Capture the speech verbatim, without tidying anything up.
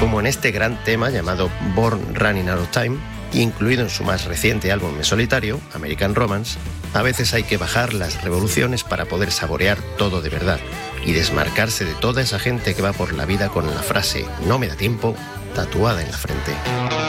Como en este gran tema llamado Born Running Out of Time, incluido en su más reciente álbum en solitario, American Romance, a veces hay que bajar las revoluciones para poder saborear todo de verdad y desmarcarse de toda esa gente que va por la vida con la frase "no me da tiempo" tatuada en la frente.